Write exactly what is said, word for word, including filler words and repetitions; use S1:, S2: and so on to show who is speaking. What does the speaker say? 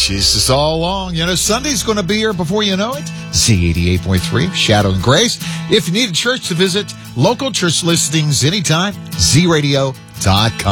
S1: Jesus all along. You know, Sunday's going to be here before you know it. Z eighty-eight point three, Shadow and Grace. If you need a church to visit, local church listings anytime, z radio dot com.